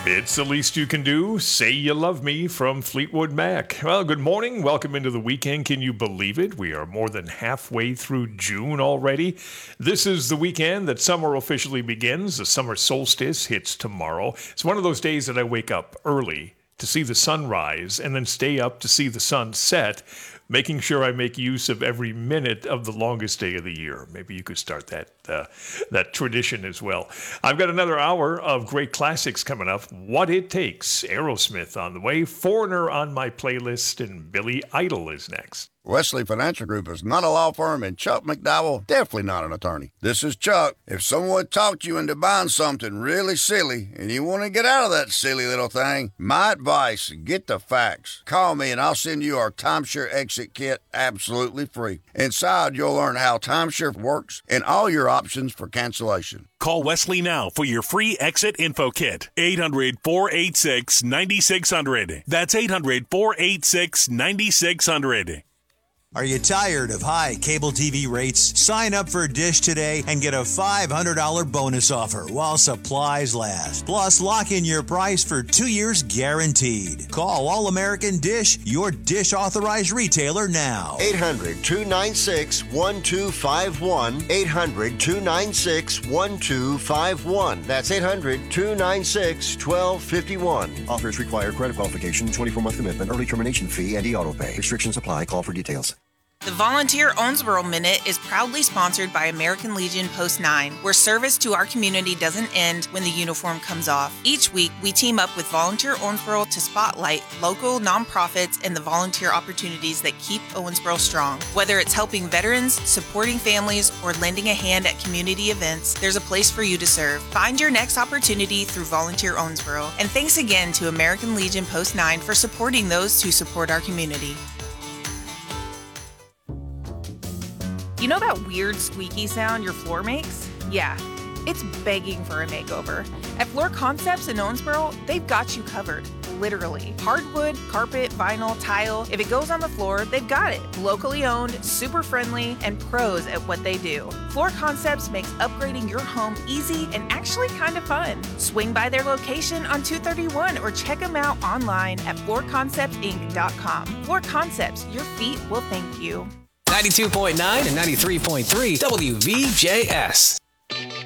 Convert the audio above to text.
It's the least you can do. Say you love me from Fleetwood Mac. Well, good morning. Welcome into the weekend. Can you believe it? We are more than halfway through June already. This is the weekend that summer officially begins. The summer solstice hits tomorrow. It's one of those days that I wake up early to see the sun rise and then stay up to see the sun set, making sure I make use of every minute of the longest day of the year. Maybe you could start that tradition as well. I've got another hour of great classics coming up. What It Takes, Aerosmith on the way, Foreigner on my playlist, and Billy Idol is next. Wesley Financial Group is not a law firm, and Chuck McDowell definitely not an attorney. This is Chuck. If someone talked you into buying something really silly and you want to get out of that silly little thing, my advice, get the facts. Call me and I'll send you our timeshare exit kit absolutely free. Inside, you'll learn how timeshare works and all your options for cancellation. Call Wesley now for your free exit info kit. 800-486-9600. That's 800-486-9600. Are you tired of high cable TV rates? Sign up for Dish today and get a $500 bonus offer while supplies last. Plus, lock in your price for 2 years guaranteed. Call All American Dish, your Dish authorized retailer now. 800-296-1251. 800-296-1251. That's 800-296-1251. Offers require credit qualification, 24-month commitment, early termination fee, and e-auto pay. Restrictions apply. Call for details. The Volunteer Owensboro Minute is proudly sponsored by American Legion Post 9, where service to our community doesn't end when the uniform comes off. Each week, we team up with Volunteer Owensboro to spotlight local nonprofits and the volunteer opportunities that keep Owensboro strong. Whether it's helping veterans, supporting families, or lending a hand at community events, there's a place for you to serve. Find your next opportunity through Volunteer Owensboro. And thanks again to American Legion Post 9 for supporting those who support our community. You know that weird squeaky sound your floor makes? Yeah, it's begging for a makeover. At Floor Concepts in Owensboro, they've got you covered, literally. Hardwood, carpet, vinyl, tile, if it goes on the floor, they've got it. Locally owned, super friendly, and pros at what they do. Floor Concepts makes upgrading your home easy and actually kind of fun. Swing by their location on 231 or check them out online at floorconceptsinc.com. Floor Concepts, your feet will thank you. 92.9 and 93.3 WVJS.